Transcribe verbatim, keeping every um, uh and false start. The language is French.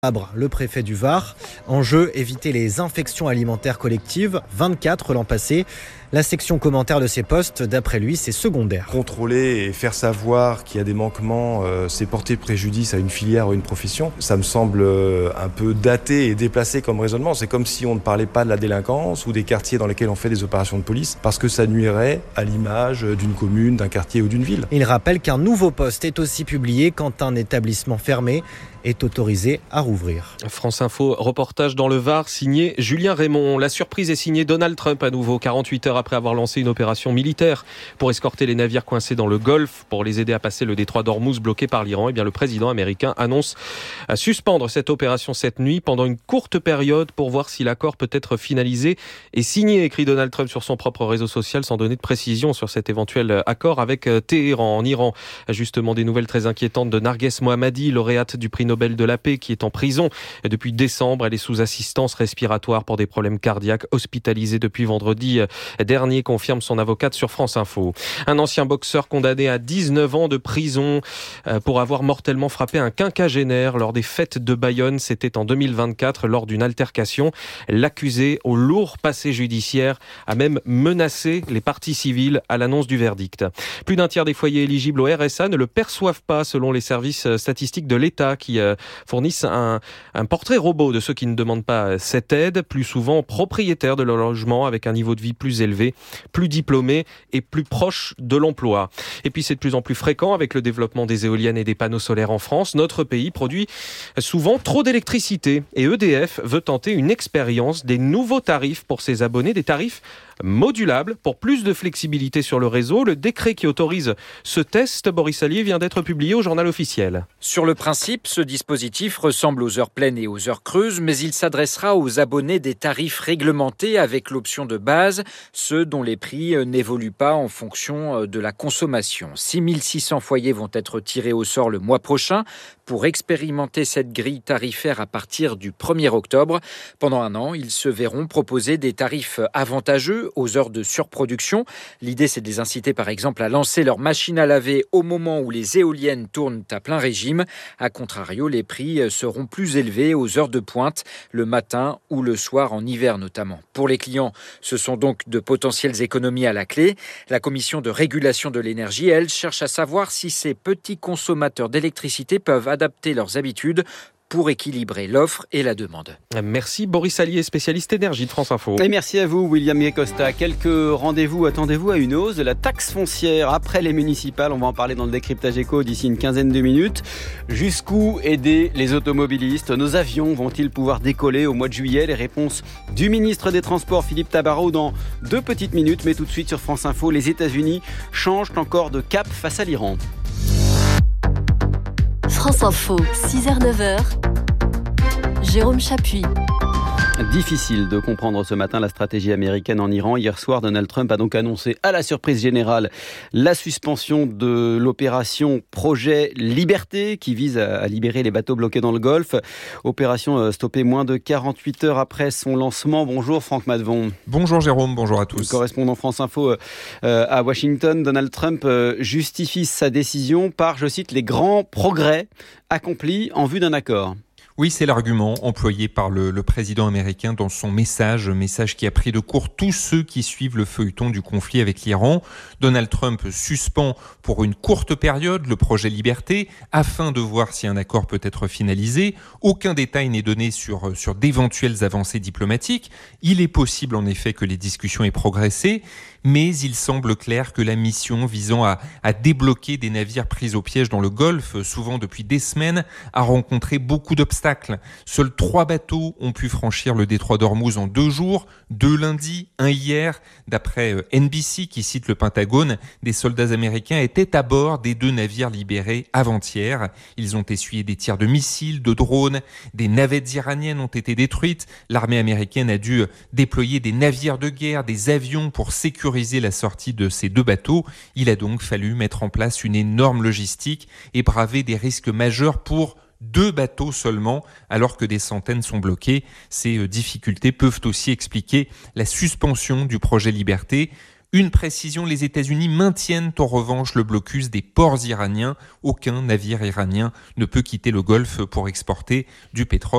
Le préfet du Var. Enjeu, éviter les infections alimentaires collectives, vingt-quatre l'an passé. La section commentaire de ces postes, d'après lui, c'est secondaire. Contrôler et faire savoir qu'il y a des manquements, euh, c'est porter préjudice à une filière ou une profession. Ça me semble euh, un peu daté et déplacé comme raisonnement. C'est comme si on ne parlait pas de la délinquance ou des quartiers dans lesquels on fait des opérations de police, parce que ça nuirait à l'image d'une commune, d'un quartier ou d'une ville. Il rappelle qu'un nouveau poste est aussi publié quand un établissement fermé est autorisé à rouvrir. France Info, reportage dans le Var, signé Julien Raymond. La surprise est signée Donald Trump à nouveau, quarante-huit heures après avoir lancé une opération militaire pour escorter les navires coincés dans le Golfe, pour les aider à passer le détroit d'Ormuz bloqué par l'Iran. Eh bien, le président américain annonce à suspendre cette opération cette nuit pendant une courte période pour voir si l'accord peut être finalisé et signé, écrit Donald Trump sur son propre réseau social, sans donner de précision sur cet éventuel accord avec Téhéran. En Iran, justement, des nouvelles très inquiétantes de Narges Mohammadi, lauréate du prix Nobel de la paix, qui est en prison depuis décembre. Elle est sous assistance respiratoire pour des problèmes cardiaques, hospitalisée depuis vendredi dernier, confirme son avocate sur France Info. Un ancien boxeur condamné à dix-neuf ans de prison pour avoir mortellement frappé un quinquagénaire lors des fêtes de Bayonne. C'était en deux mille vingt-quatre, lors d'une altercation. L'accusé, au lourd passé judiciaire, a même menacé les parties civiles à l'annonce du verdict. Plus d'un tiers des foyers éligibles au R S A ne le perçoivent pas, selon les services statistiques de l'État, qui fournissent un, un portrait robot de ceux qui ne demandent pas cette aide, plus souvent propriétaires de leur logement avec un niveau de vie plus élevé, plus diplômés et plus proches de l'emploi. Et puis c'est de plus en plus fréquent avec le développement des éoliennes et des panneaux solaires en France. Notre pays produit souvent trop d'électricité et E D F veut tenter une expérience des nouveaux tarifs pour ses abonnés, des tarifs modulables pour plus de flexibilité sur le réseau. Le décret qui autorise ce test, Boris Allier, vient d'être publié au Journal officiel. Sur le principe, ce dispositif ressemble aux heures pleines et aux heures creuses, mais il s'adressera aux abonnés des tarifs réglementés avec l'option de base, ceux dont les prix n'évoluent pas en fonction de la consommation. six mille six cents foyers vont être tirés au sort le mois prochain pour expérimenter cette grille tarifaire à partir du premier octobre. Pendant un an, ils se verront proposer des tarifs avantageux aux heures de surproduction. L'idée, c'est de les inciter par exemple à lancer leur machine à laver au moment où les éoliennes tournent à plein régime. A contrario, les prix seront plus élevés aux heures de pointe, le matin ou le soir en hiver notamment. Pour les clients, ce sont donc de potentielles économies à la clé. La commission de régulation de l'énergie, elle, cherche à savoir si ces petits consommateurs d'électricité peuvent adapter leurs habitudes pour équilibrer l'offre et la demande. Merci Boris Allier, spécialiste énergie de France Info. Et merci à vous William Costa. Quelques rendez-vous, attendez-vous à une hausse de la taxe foncière après les municipales. On va en parler dans le décryptage éco d'ici une quinzaine de minutes. Jusqu'où aider les automobilistes? Nos avions vont-ils pouvoir décoller au mois de juillet? Les réponses du ministre des Transports Philippe Tabarot dans deux petites minutes. Mais tout de suite sur France Info, les États-Unis changent encore de cap face à l'Iran. France Info, six heures neuf heures, Jérôme Chapuis. Difficile de comprendre ce matin la stratégie américaine en Iran. Hier soir, Donald Trump a donc annoncé à la surprise générale la suspension de l'opération Projet Liberté qui vise à libérer les bateaux bloqués dans le Golfe. Opération stoppée moins de quarante-huit heures après son lancement. Bonjour Franck Madvon. Bonjour Jérôme, bonjour à tous. Correspondant France Info à Washington, Donald Trump justifie sa décision par, je cite, les grands progrès accomplis en vue d'un accord. Oui, c'est l'argument employé par le, le président américain dans son message, message qui a pris de court tous ceux qui suivent le feuilleton du conflit avec l'Iran. Donald Trump suspend pour une courte période le projet Liberté afin de voir si un accord peut être finalisé. Aucun détail n'est donné sur, sur d'éventuelles avancées diplomatiques. Il est possible en effet que les discussions aient progressé, mais il semble clair que la mission visant à, à débloquer des navires pris au piège dans le Golfe, souvent depuis des semaines, a rencontré beaucoup d'obstacles. Seuls trois bateaux ont pu franchir le détroit d'Ormuz en deux jours, deux lundis, un hier. D'après N B C qui cite le Pentagone, des soldats américains étaient à bord des deux navires libérés avant-hier. Ils ont essuyé des tirs de missiles, de drones, des navettes iraniennes ont été détruites. L'armée américaine a dû déployer des navires de guerre, des avions pour sécuriser la sortie de ces deux bateaux. Il a donc fallu mettre en place une énorme logistique et braver des risques majeurs pour deux bateaux seulement, alors que des centaines sont bloqués. Ces difficultés peuvent aussi expliquer la suspension du projet Liberté. Une précision, les États-Unis maintiennent en revanche le blocus des ports iraniens. Aucun navire iranien ne peut quitter le Golfe pour exporter du pétrole.